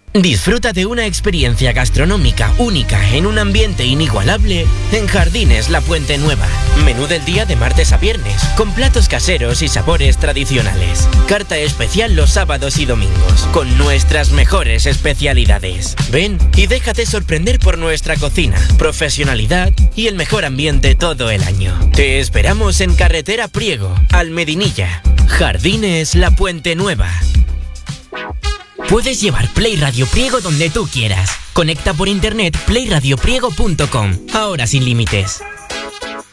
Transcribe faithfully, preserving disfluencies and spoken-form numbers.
Disfruta de una experiencia gastronómica única en un ambiente inigualable en Jardines La Puente Nueva. Menú del día de martes a viernes, con platos caseros y sabores tradicionales. Carta especial los sábados y domingos, con nuestras mejores especialidades. Ven y déjate sorprender por nuestra cocina, profesionalidad y el mejor ambiente todo el año. Te esperamos en Carretera Priego, Almedinilla. Jardines La Puente Nueva. Puedes llevar Play Radio Priego donde tú quieras. Conecta por internet play radio priego punto com. Ahora sin límites.